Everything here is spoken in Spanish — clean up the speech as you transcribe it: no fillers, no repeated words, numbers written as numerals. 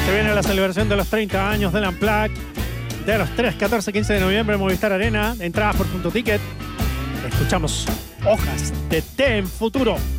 Se viene la celebración de los 30 años del Unplugged de los 3, 14, 15 de noviembre en Movistar Arena. Entradas por Punto Ticket. Escuchamos Hojas de Té en Futuro.